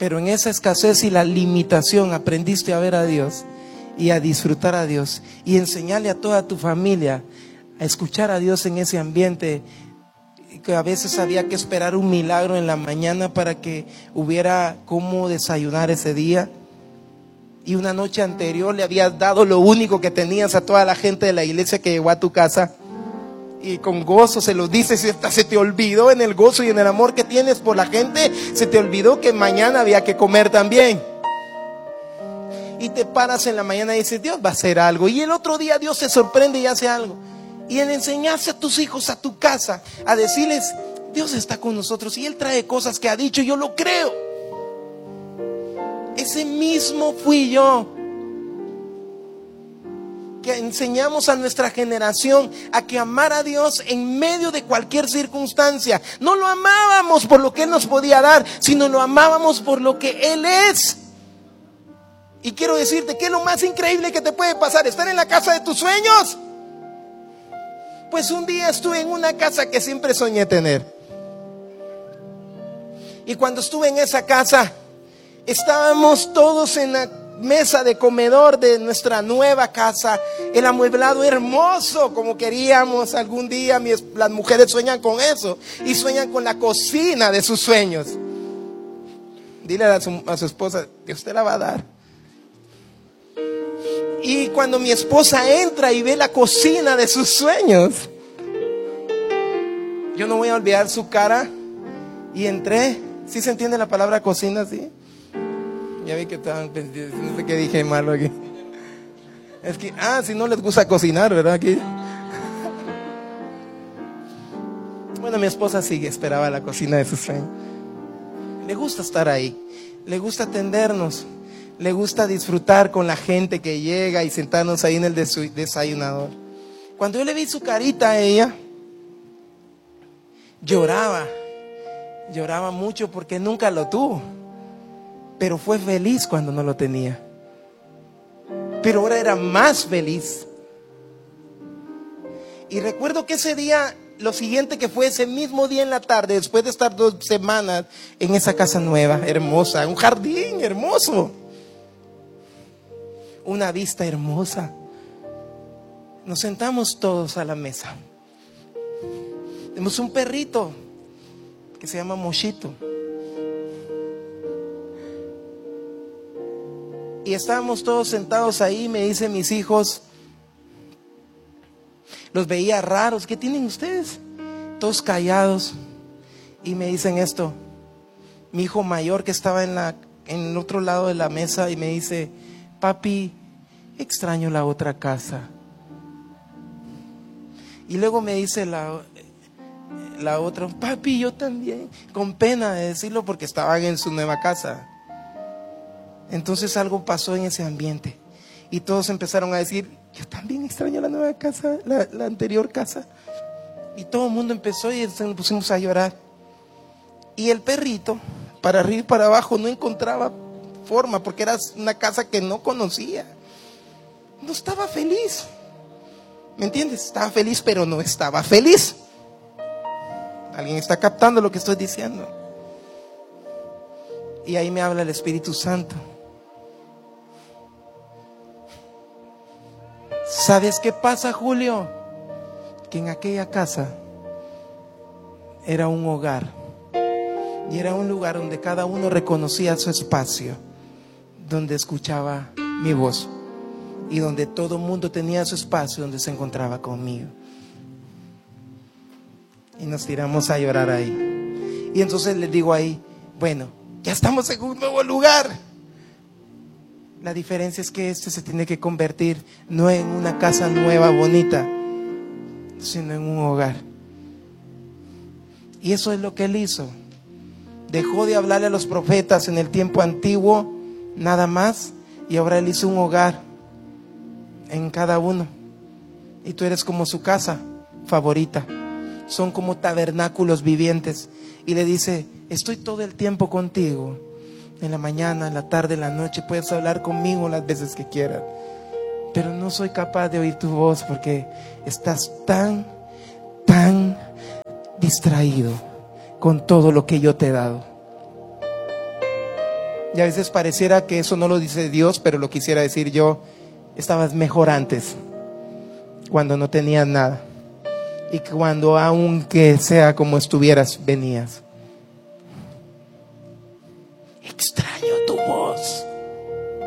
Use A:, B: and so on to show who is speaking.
A: Pero en esa escasez y la limitación aprendiste a ver a Dios y a disfrutar a Dios y enseñarle a toda tu familia a escuchar a Dios en ese ambiente, que a veces había que esperar un milagro en la mañana para que hubiera cómo desayunar ese día, y una noche anterior le habías dado lo único que tenías a toda la gente de la iglesia que llegó a tu casa, y con gozo se los dices, y hasta se te olvidó en el gozo y en el amor que tienes por la gente, se te olvidó que mañana había que comer también. Y te paras en la mañana y dices, Dios va a hacer algo, y el otro día Dios se sorprende y hace algo. Y en enseñarse a tus hijos, a tu casa, a decirles, Dios está con nosotros y Él trae cosas que ha dicho, yo lo creo. Ese mismo fui yo, que enseñamos a nuestra generación a que amar a Dios en medio de cualquier circunstancia. No lo amábamos por lo que Él nos podía dar, sino lo amábamos por lo que Él es. Y quiero decirte que es lo más increíble que te puede pasar, estar en la casa de tus sueños. Pues un día estuve en una casa que siempre soñé tener. Y cuando estuve en esa casa, estábamos todos en la mesa de comedor de nuestra nueva casa, el amueblado hermoso como queríamos algún día. Las mujeres sueñan con eso y sueñan con la cocina de sus sueños. Dile a su esposa que usted la va a dar. Y cuando mi esposa entra y ve la cocina de sus sueños, yo no voy a olvidar su cara. Y entré. ¿Sí se entiende la palabra cocina? ¿Sí? Ya vi que estaban, no sé qué dije malo aquí. Es que, si no les gusta cocinar, ¿verdad? Aquí. Bueno, mi esposa sigue, esperaba la cocina de sus sueños. Le gusta estar ahí, le gusta atendernos, le gusta disfrutar con la gente que llega y sentarnos ahí en el desayunador. Cuando yo le vi su carita a ella, lloraba mucho porque nunca lo tuvo, pero fue feliz cuando no lo tenía. Pero ahora era más feliz. Y recuerdo que ese día, lo siguiente que fue ese mismo día en la tarde, después de estar 2 semanas en esa casa nueva, hermosa, un jardín hermoso, una vista hermosa, nos sentamos todos a la mesa. Tenemos un perrito que se llama Mochito. Y estábamos todos sentados ahí. Me dicen mis hijos, los veía raros, ¿qué tienen ustedes? Todos callados. Y me dicen esto. Mi hijo mayor, que estaba en el otro lado de la mesa, y me dice, papi, extraño la otra casa. Y luego me dice la otra, papi, yo también, con pena de decirlo porque estaban en su nueva casa. Entonces algo pasó en ese ambiente y todos empezaron a decir, yo también extraño la nueva casa, la anterior casa. Y todo el mundo empezó y nos pusimos a llorar. Y el perrito, para arriba y para abajo, no encontraba forma, porque era una casa que no conocía. No estaba feliz. ¿Me entiendes? Estaba feliz, pero no estaba feliz. ¿Alguien está captando lo que estoy diciendo? Y ahí me habla el Espíritu Santo. ¿Sabes qué pasa, Julio? Que en aquella casa era un hogar. Y era un lugar donde cada uno reconocía su espacio, donde escuchaba mi voz. Y donde todo el mundo tenía su espacio, donde se encontraba conmigo. Y nos tiramos a llorar ahí. Y entonces les digo ahí, bueno, ya estamos en un nuevo lugar. La diferencia es que este se tiene que convertir no en una casa nueva, bonita, sino en un hogar. Y eso es lo que Él hizo. Dejó de hablarle a los profetas en el tiempo antiguo, nada más, y ahora Él hizo un hogar en cada uno. Y tú eres como su casa favorita. Son como tabernáculos vivientes. Y le dice, estoy todo el tiempo contigo. En la mañana, en la tarde, en la noche, puedes hablar conmigo las veces que quieras. Pero no soy capaz de oír tu voz porque estás tan distraído con todo lo que yo te he dado. Y a veces pareciera que eso no lo dice Dios, pero lo quisiera decir yo. Estabas mejor antes, cuando no tenías nada. Y cuando aunque sea como estuvieras, venías. Extraño tu voz.